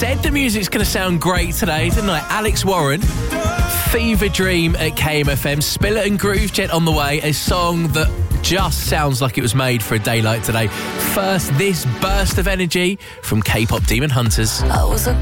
said the music's going to sound great today, didn't I? Alex Warren, Fever Dream at KMFM, Spill It and Groove Jet on the way, a song that just sounds like it was made for a day like today. First, this burst of energy from K-pop Demon Hunters. I was a